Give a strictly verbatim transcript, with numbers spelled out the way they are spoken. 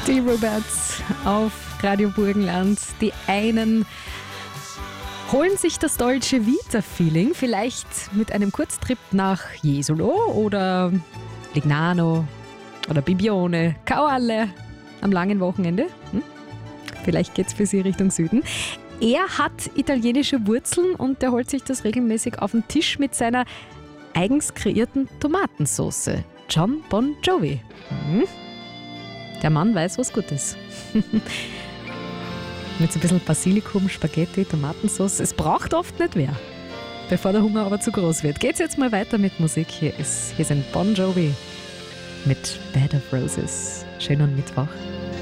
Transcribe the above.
Die Roberts auf Radio Burgenland. Die einen holen sich das Dolce Vita-Feeling vielleicht mit einem Kurztrip nach Jesolo oder Lignano oder Bibione, Kaualle am langen Wochenende. Hm? Vielleicht geht es für Sie Richtung Süden. Er hat italienische Wurzeln und der holt sich das regelmäßig auf den Tisch mit seiner eigens kreierten Tomatensauce. John Bon Jovi. Hm? Der Mann weiß, was gut ist. Mit so ein bisschen Basilikum, Spaghetti, Tomatensauce. Es braucht oft nicht mehr, bevor der Hunger aber zu groß wird. Geht's jetzt mal weiter mit Musik. Hier ist hier sind Bon Jovi mit Bed of Roses. Schönen Mittwoch.